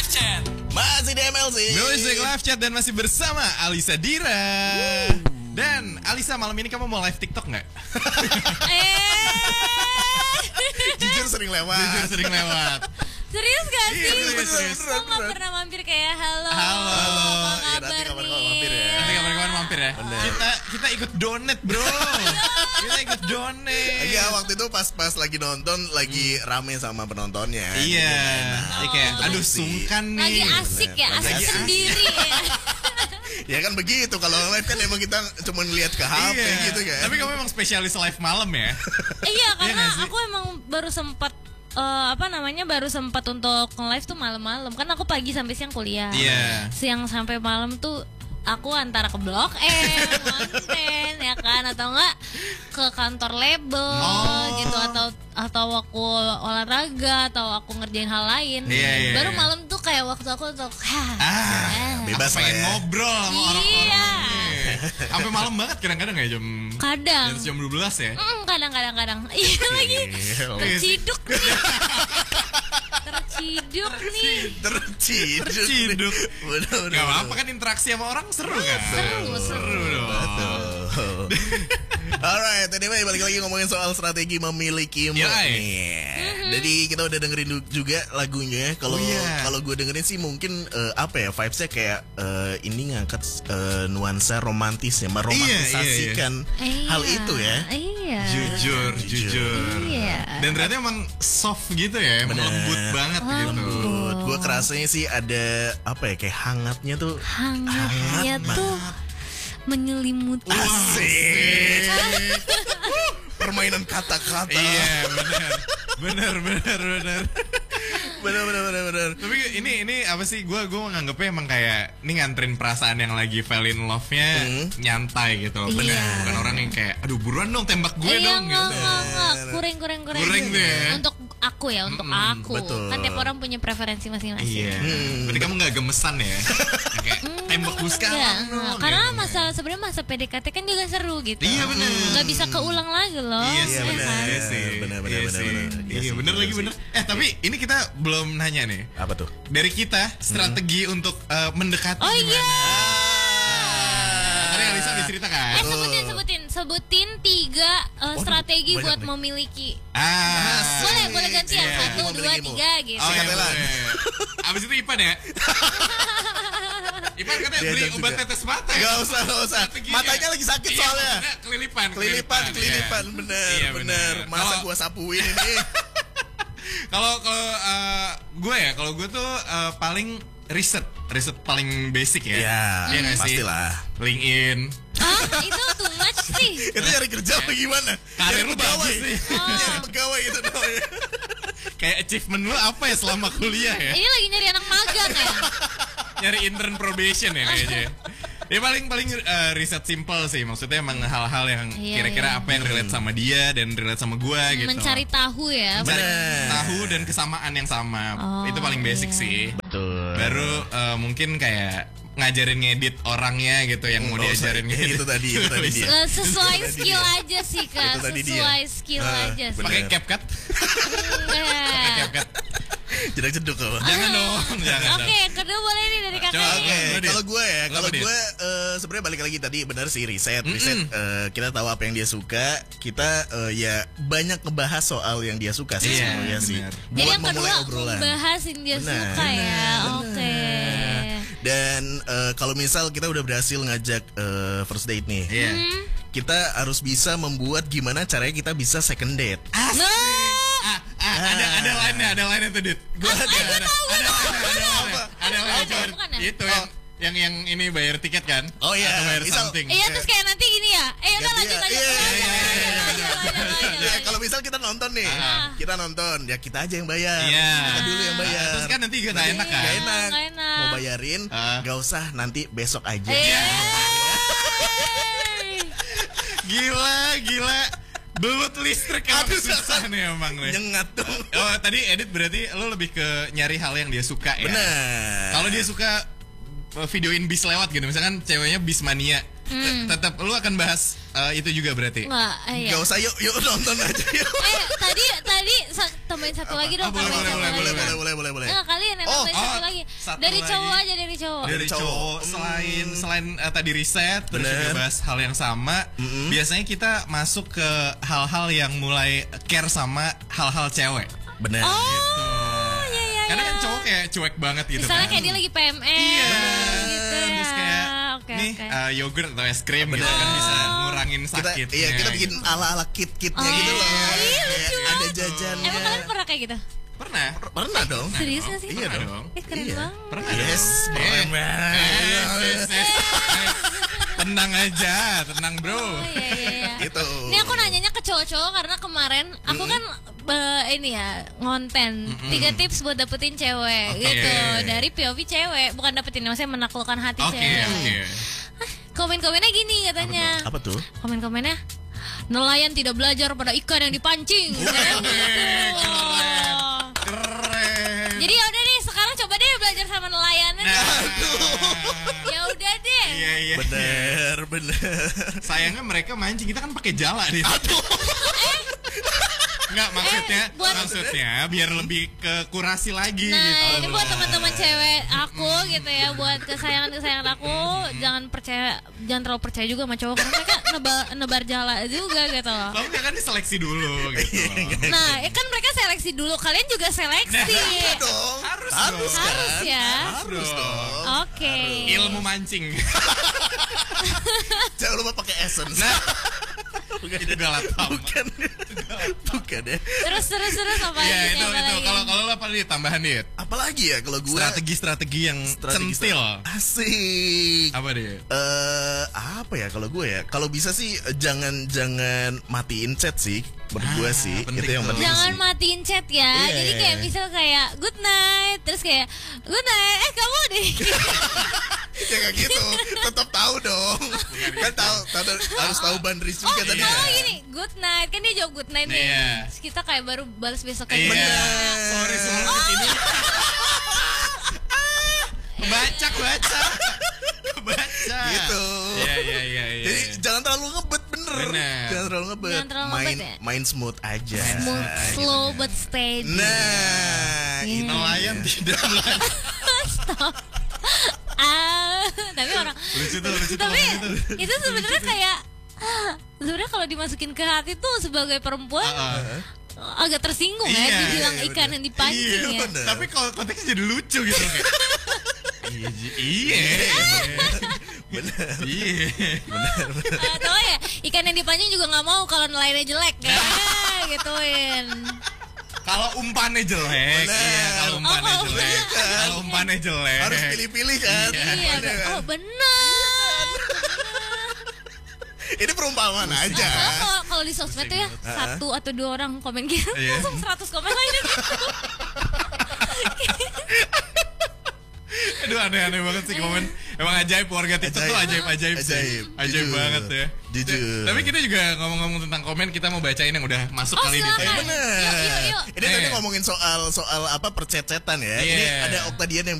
Chat. Masih di MLC Music Live Chat dan masih bersama Alisa Dira. Dan Alisa, malam ini kamu mau live TikTok nggak? Jujur sering lewat. Serius gak sih? Iya, serius. Kok gak pernah mampir kayak halo. Halo. Apa Nanti kabar kapan-kapan nih? mampir ya. Nanti kapan-kapan mampir ya. Kita ikut donate, bro. Kita ikut donate. Iya, waktu itu pas lagi nonton lagi rame sama penontonnya. Iya. Jadi kayak Oh. aduh sungkan nih. Lagi asik ya, Lagi asik asik. sendiri ya. Ya kan begitu, kalau live kan emang kita cuma lihat ke HP Iya. gitu kan. Tapi kamu emang spesialis live malam ya? Iya, karena nggak sih? aku emang baru sempat baru sempat untuk nge-live tuh malam-malam. Kan aku pagi sampai siang kuliah. Iya. Siang sampai malam tuh aku antara ke Blok M, konten ya kan, atau enggak ke kantor label gitu, atau aku olahraga, atau aku ngerjain hal lain. Iya. Baru malam tuh kayak waktu aku untuk bebas Aku pengen lah ya. ngobrol sama orang-orang. Iya. nih. Sampai malam banget kadang-kadang ya jam Kadang. jam 12 ya. Kadang. Iya lagi. Terciduk nih. Terciduk. Bener. Gak apa-apa kan, interaksi sama orang seru kan? Seru dong. Alright, anyway, balik lagi ngomongin soal strategi memiliki mood Yoi. nih. Jadi kita udah dengerin juga lagunya. Kalau gue dengerin sih mungkin vibesnya kayak ini ngangkat nuansa romantis ya, meromantisasikan hal itu ya. Iya. Jujur. Iya. Dan ternyata emang soft gitu ya, emang lembut banget gitu. Gue kerasanya sih ada kayak hangatnya tuh. Hangatnya tuh menyelimuti. Asik. Permainan kata-kata. Iya, benar. Bener. Tapi ini apa sih? Gue nganggepnya emang kayak ini nganterin perasaan yang lagi fell in love-nya nyantai gitu. Iya. Bukan orang yang kayak aduh buruan dong tembak gue dong Enggak. gitu. Kurang. Kurang tuh ya. Untuk aku ya, untuk aku. betul. Kan tiap orang punya preferensi masing-masing. Iya. Berarti kamu gak gemesan ya? Yang kayak tembak gue sekarang dong. Karena gitu. sebenarnya masa PDKT kan juga seru gitu. Iya, bener. Gak bisa keulang lagi loh. Iya Iya, sih, bener. iya sih. Bener. Iya bener lagi bener. Tapi ini kita belum nanya nih. Apa tuh? Dari kita strategi untuk mendekati Oh gimana? iya. Tadi Alisa diceritakan. Sebutin 3 strategi banyak buat nih. memiliki. Boleh Boleh gantian. Iya. 1, 2, 3 gitu. Oh iya, Katelan. boleh. Abis itu Ipan ya? Ipan katanya beli Diajak obat juga. tetes mata. Gak usah. Strateginya. Matanya lagi sakit Iya, soalnya. maksudnya kelilipan. Kelilipan, Iya, bener. Masa Kalau- gua sapuin ini? Kalau kalau gue tuh paling riset paling basic ya. Iya, nggak sih? pastilah. LinkedIn. Itu too much sih. Itu nyari kerja apa gimana? Karir Nyari lu pegawai. bagus nih. Nyari pegawai itu namanya. Kayak achievement lu apa ya selama kuliah ya? Ini lagi nyari anak magang ya. Nyari intern probation ya kayaknya. Ya paling riset simple sih, maksudnya emang hal-hal yang Iya, kira-kira iya. apa yang relate sama dia dan relate sama gue gitu. Mencari tahu ya. Mencari Bener. tahu dan kesamaan yang sama. Itu paling basic iya. sih. Betul. Baru mungkin kayak ngajarin ngedit orangnya gitu yang mau diajarin ngedit. Itu tadi dia. Sesuai skill aja sih Itu Kak. tadi dia. Sesuai skill aja sih. Pakai CapCut? Enggak. CapCut. Jeduk kok. Jangan dong, jangan dong. Oke, kedua boleh nih dari kakak. Coba, Oke, Dit. kalau gue ya, Kenapa, kalau Dit? gue sebenarnya balik lagi tadi benar sih riset kita tahu apa yang dia suka, kita ya banyak ngebahas soal yang dia suka sih Iya, sebenarnya sih. benar. Jadi Buat yang kedua memulai obrolan. membahas yang dia Benar. suka ya. Oke. Dan kalau misal kita udah berhasil ngajak first date nih, Iya. kita harus bisa membuat gimana caranya kita bisa second date. Ada lainnya tuh, Dit. Gua ada. Ada lainnya. Coba, bukan ya? itu yang ini bayar tiket kan? Oh iya, Atau bayar misal- something. Iya, terus kayak nanti gini ya. Udah lanjut. Ya, kalau misal kita nonton nih, kita nonton, ya kita aja yang bayar. Iya. Kita dulu yang bayar. Terus kan nanti gak enak kan? Gak enak. Nggak enak. Mau bayarin, gak usah nanti besok aja. Gila. Belut listrik emang Aduh, susah nih emang nih. Nyengat dong. Oh, tadi edit berarti lo lebih ke nyari hal yang dia suka ya? Bener. Kalau dia suka videoin bis lewat gitu, misalkan ceweknya bis mania, tetap lu akan bahas itu juga berarti. Enggak, iya. Gak usah, yuk nonton aja yuk. Tadi tambahin satu lagi dong. Boleh. Boleh. Enggak, kalian yang Oh, tambahin satu lagi. Satu Dari lagi. cowok aja, dari cowok. Dari cowok. Selain tadi riset terus juga bahas hal yang sama, biasanya kita masuk ke hal-hal yang mulai care sama hal-hal cewek. Benar. Oh, iya. Karena kan cowok kayak cuek banget gitu. Misalnya kan. kayak dia lagi PMS. Iya. Gitu ya. Terus kayak Oke, nih oke. yogurt atau es krim gitu kan bisa ngurangin Kita sakitnya. kita bikin ala-ala kit-kitnya gitu loh. Iya, Kayak lucu ada banget. jajannya. Emang kalian pernah kayak gitu? Pernah. Pernah dong. Serius gak sih? Iya Pernah dong. Keren Iya. banget. Pernah Yes, dong. keren banget. Tenang aja, tenang bro. Oh, iya. Gitu. Ini aku nanyanya ke cowok-cowok karena kemarin aku kan ini ya ngonten 3 tips buat dapetin cewek Oke. gitu dari POV cewek, bukan dapetin maksudnya menaklukkan hati Oke, cewek. oke. Komen-komennya gini katanya. Apa tuh? Komen-komennya nelayan tidak belajar pada ikan yang dipancing. Kan gitu. Keren. Jadi ya udah nih sekarang coba deh belajar sama nelayan. Ya udah deh. Iya. Bener. Sayangnya mereka mancing, kita kan pakai jala nih. Enggak, maksudnya biar lebih ke kurasi lagi Nah, gitu. ini buat teman-teman cewek aku gitu ya, buat kesayangan aku, jangan terlalu percaya juga sama cowok karena mereka nebar jala juga gitu loh. Kamu kan diseleksi dulu gitu. Nah, kan mereka seleksi dulu, kalian juga seleksi. Iya dong. Harus Harus ya. Harus dong. Oke. Ilmu mancing. Jangan lupa pakai essence. Itu galak Bukan ya. Terus apa Ya lagi? itu Apa lagi? kalau lo apa nih tambahan dit? Apalagi ya kalau gue Strategi yang centil. Asik. Apa dia? Apa ya kalau gue ya? Kalau bisa sih jangan matiin chat sih. Menurut gue sih penting itu yang tuh. penting Jangan sih. matiin chat ya. Iya, Jadi kayak iya. misal kayak good night, terus kayak good night. Kamu deh. Ya kayak gitu. Tetap tahu dong. Kan tahu harus tahu bandris juga tadi. Kalau kan. gini, good night. Kan dia jawab good night nih. Iya. Terus kita kayak baru balas besok Iya. kayak Sorry semua ini. Baca. Gitu. Iya. Jadi jangan terlalu ngebet bener. Bener. Jangan terlalu ngebet. Jangan terlalu ngebet ya? Main smooth aja. smooth, slow but steady. Nah, Iya. itu Nelayan tidak belajar. Tapi orang Lucu tuh. tapi itu sebenarnya kayak sebenarnya kalau dimasukin ke hati tuh sebagai perempuan agak tersinggung ya Iya, dibilang iya, ikan bener. yang dipancing Iya, ya. bener. Tapi kalau konteksnya jadi lucu gitu kayak. Iya. Atau ya ikan yang dipancing juga nggak mau kalau nelayannya jelek ya gituin. Kalau umpannya jelek, Bener. iya. Kalau umpannya Oh, jelek, bener. kalau umpannya jelek. harus pilih-pilih kan. Iya, Bener kan? oh benar. Ini perumpamaan aja. Soalnya kalau di sosmed tuh ya 1 atau 2 orang komen gitu Iya. langsung 100 komen lain gitu. Aduh aneh-aneh banget sih komen. Emang ajaib warga TikTok tuh ajaib sih. Ajaib Jujur. banget ya. Jujur. Tapi kita juga ngomong-ngomong tentang komen, kita mau bacain yang udah masuk Oh, kali ini. silakan. Bener. Yuk. Ini tadi ngomongin soal apa percecetan ya. Iya. Ini ada Oktadian yang